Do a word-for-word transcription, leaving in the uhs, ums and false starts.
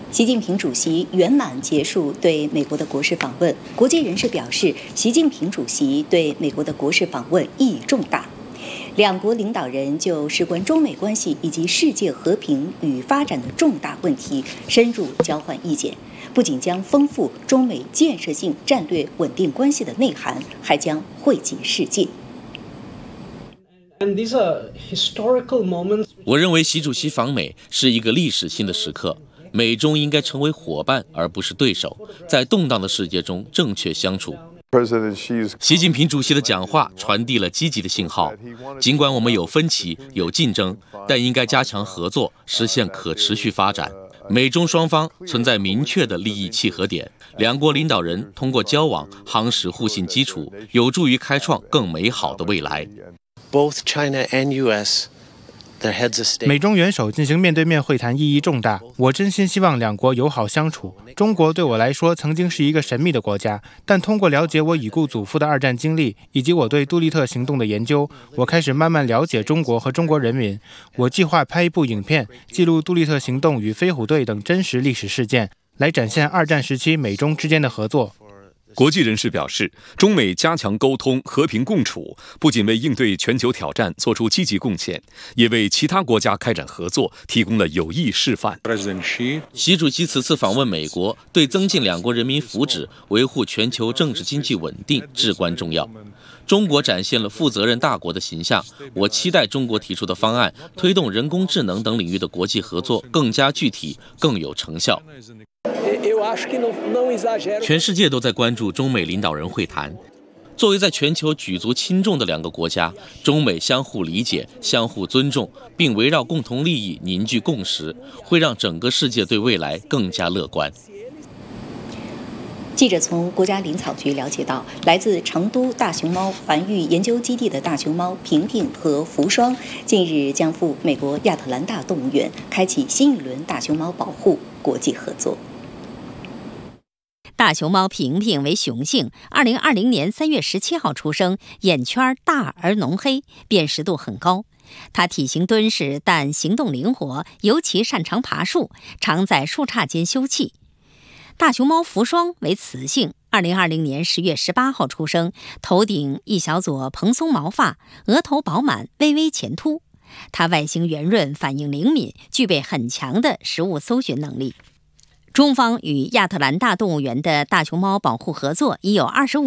习近平主席圆满结束对美国的国事访问。国际人士表示，习近平主席对美国的国事访问意义重大。两国领导人就事关中美关系以及世界和平与发展的重大问题深入交换意见，不仅将丰富中美建设性战略稳定关系的内涵，还将惠及世界。 我认为习主席访美是一个历史性的时刻，美中应该成为伙伴而不是对手，在动荡的世界中正确相处。习近平主席的讲话传递了积极的信号，尽管我们有分歧、有竞争，但应该加强合作，实现可持续发展。美中双方存在明确的利益契合点，两国领导人通过交往夯实互信基础，有助于开创更美好的未来。 Both China and U S 美中元首进行面对面会谈意义重大，我真心希望两国友好相处。中国对我来说曾经是一个神秘的国家，但通过了解我已故祖父的二战经历，以及我对杜立特行动的研究，我开始慢慢了解中国和中国人民。我计划拍一部影片，记录杜立特行动与飞虎队等真实历史事件，来展现二战时期美中之间的合作。 国际人士表示，中美加强沟通、和平共处，不仅为应对全球挑战做出积极贡献，也为其他国家开展合作提供了有益示范。 习主席此次访问美国，对增进两国人民福祉、维护全球政治经济稳定至关重要。中国展现了负责任大国的形象，我期待中国提出的方案，推动人工智能等领域的国际合作更加具体、更有成效。全世界都在关注中美领导人会谈。作为在全球举足轻重的两个国家，中美相互理解、相互尊重，并围绕共同利益凝聚共识，会让整个世界对未来更加乐观。 记者从国家林草局了解到，来自成都大熊猫繁育研究基地的大熊猫平平和福双近日将赴美国亚特兰大动物园，开启新一轮大熊猫保护国际合作。 大熊猫平平为雄性，二零二零年三月十七号出生，眼圈大而浓黑，辨识度很高。它体型敦实，但行动灵活，尤其擅长爬树，常在树杈间休憩。大熊猫福双为雌性，二零二零年十月十八号出生，头顶一小撮蓬松毛发，额头饱满，微微前凸。它外形圆润，反应灵敏，具备很强的食物搜寻能力。中方与亚特兰大动物园的大熊猫保护合作已有二十五